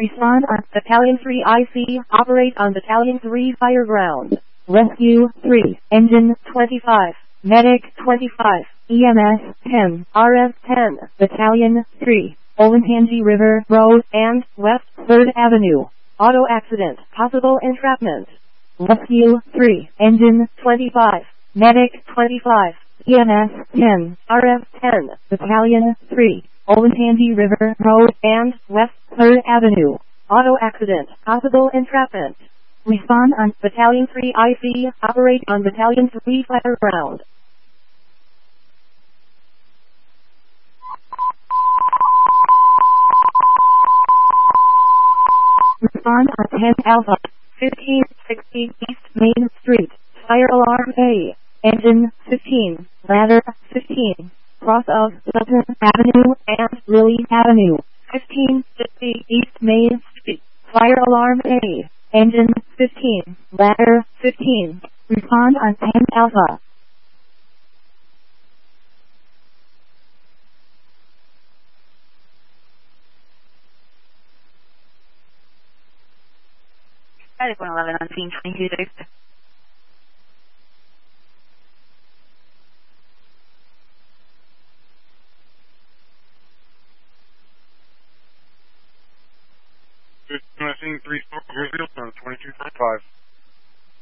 Respond on Battalion 3 IC. Operate on Battalion 3 fire ground. Rescue 3. Engine 25. Medic 25. EMS 10. RF 10. Battalion 3. Olentangy River Road and West 3rd Avenue. Auto accident. Possible entrapment. Rescue 3. Engine 25. Medic 25. EMS 10. RF 10. Battalion 3. Olentangy River Road and West 3rd Avenue. Auto accident. Possible entrapment. Respond on Battalion 3 IC. Operate on Battalion 3 fire ground. Respond on 10 Alpha. 1560 East Main Street. Fire alarm A. Engine 15. Ladder 15. Cross of Sutton Avenue and Lily Avenue. 1550 East Main Street. Fire alarm A. Engine 15. Ladder 15. Respond on 10 Alpha. Static 111 on scene 22. I think 3 revealed on 22.5.